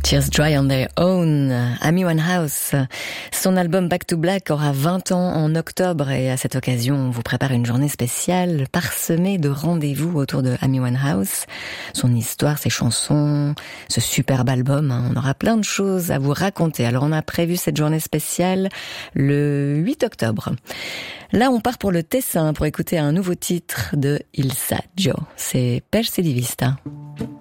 Tears Dry on Their Own, Amy Winehouse. Son album Back to Black aura 20 ans en octobre et à cette occasion, on vous prépare une journée spéciale parsemée de rendez-vous autour de Amy Winehouse. Son histoire, ses chansons, ce superbe album, on aura plein de choses à vous raconter. Alors on a prévu cette journée spéciale le 8 octobre. Là, on part pour le Tessin pour écouter un nouveau titre de Il Saggio. C'est Persi di Vista.